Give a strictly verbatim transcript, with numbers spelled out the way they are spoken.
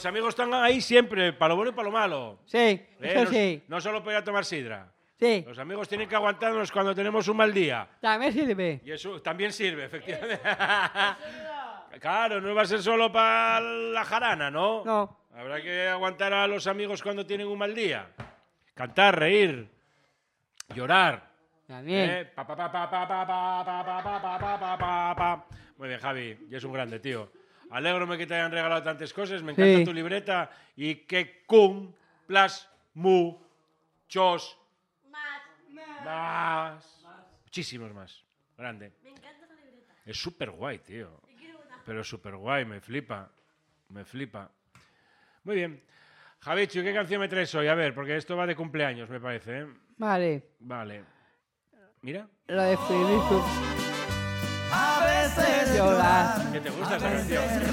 los amigos están ahí siempre, para lo bueno y para lo malo. Sí, ¿Eh? eso no, sí. No solo para ir a tomar sidra. Sí. Los amigos tienen que aguantarnos cuando tenemos un mal día. También sirve. Y eso también sirve, efectivamente. Claro, no va a ser solo para la jarana, ¿no? No. Habrá que aguantar a los amigos cuando tienen un mal día. Cantar, reír, llorar. También. ¿Eh? Pa, pa, pa, pa, pa, pa, pa, pa, pa, pa, pa, pa, pa, pa. Muy bien, Javi, y es un grande, tío. Alégrome que te hayan regalado tantas cosas, me encanta Sí. tu libreta y que cumplas muchos más. Muchísimos más. Grande. Me encanta la libreta. Es súper guay, tío. Yo quiero una. Pero súper guay, me flipa. Me flipa. Muy bien. Javichu, ¿qué canción me traes hoy? A ver, porque esto va de cumpleaños, me parece, ¿eh? Vale. Vale. Mira. La de Felipe. A veces llorar. ¿Qué te gusta esa canción?